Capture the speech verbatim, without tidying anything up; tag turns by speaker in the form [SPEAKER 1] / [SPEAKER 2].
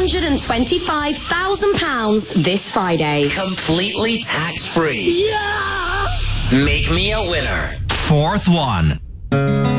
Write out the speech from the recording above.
[SPEAKER 1] hundred twenty-five thousand pounds this Friday.
[SPEAKER 2] Completely tax-free.
[SPEAKER 1] Yeah!
[SPEAKER 2] Make me a winner.
[SPEAKER 3] Fourth one.